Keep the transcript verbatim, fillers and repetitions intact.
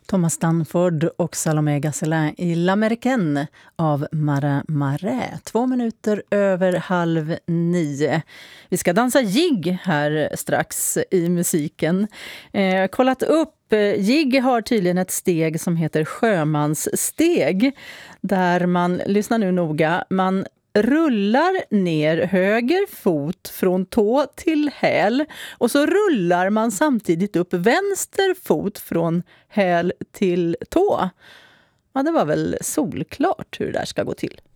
Thomas Stanford och Salomé Gosselin i L'Américaine av Marin Marais. Två minuter över halv nio. Vi ska dansa jigg här strax i musiken. Eh, kollat upp, jigg har tydligen ett steg som heter sjömanssteg. Där man, lyssna nu noga, man rullar ner höger fot från tå till häl och så rullar man samtidigt upp vänster fot från häl till tå. Ja, det var väl solklart hur det där ska gå till.